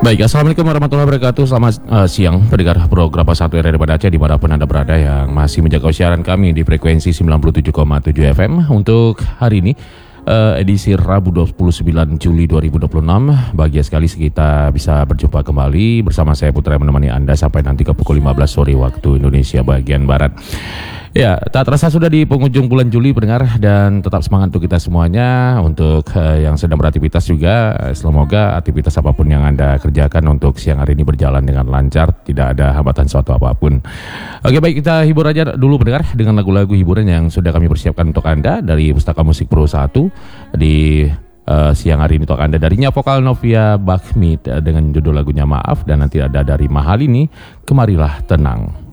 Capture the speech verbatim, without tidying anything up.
Baik, Assalamualaikum warahmatullahi wabarakatuh. Selamat uh, siang pendengar program satu R R pada Aceh dimanapun Anda berada yang masih menjaga siaran kami di frekuensi sembilan puluh tujuh koma tujuh F M. Untuk hari ini uh, edisi Rabu dua puluh sembilan Juli dua ribu dua puluh enam. Bahagia sekali kita bisa berjumpa kembali bersama saya Putra yang menemani Anda sampai nanti ke pukul lima belas sore waktu Indonesia bagian Barat. Ya, tak terasa sudah di penghujung bulan Juli pendengar, dan tetap semangat untuk kita semuanya. Untuk uh, yang sedang beraktivitas juga, semoga aktivitas apapun yang Anda kerjakan untuk siang hari ini berjalan dengan lancar, tidak ada hambatan suatu apapun. Oke, baik, kita hibur aja dulu pendengar dengan lagu-lagu hiburan yang sudah kami persiapkan untuk Anda dari Pustaka Musik Pro satu di uh, siang hari ini untuk Anda. Darinya vokal Novia Bakhmit uh, dengan judul lagunya Maaf, dan nanti ada dari Mahalini Kemarilah Tenang.